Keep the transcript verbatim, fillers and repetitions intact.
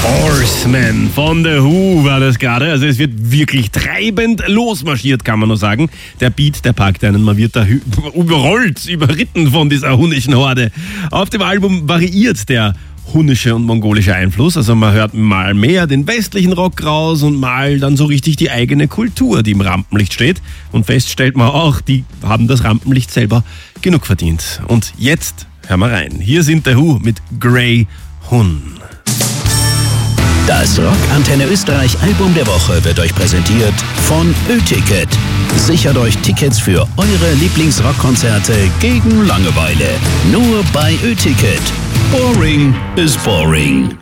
Horseman von The Who war das gerade. Also es wird wirklich treibend losmarschiert, kann man nur sagen. Der Beat, der packt einen. Man wird da überrollt, überritten von dieser hunnischen Horde. Auf dem Album variiert der hunnische und mongolische Einfluss. Also man hört mal mehr den westlichen Rock raus und mal dann so richtig die eigene Kultur, die im Rampenlicht steht. Und fest stellt man auch, die haben das Rampenlicht selber genug verdient. Und jetzt hören wir rein. Hier sind The Who mit Grey Hun. Das Rock Antenne Österreich Album der Woche wird euch präsentiert von Ö-Ticket. Sichert euch Tickets für eure Lieblingsrockkonzerte gegen Langeweile. Nur bei Ö-Ticket. Boring is boring.